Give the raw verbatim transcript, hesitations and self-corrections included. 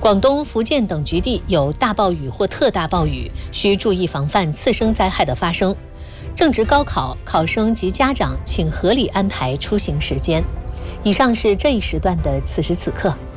广东、福建等局地有大暴雨或特大暴雨，需注意防范次生灾害的发生。正值高考，考生及家长请合理安排出行时间。以上是这一时段的此时此刻。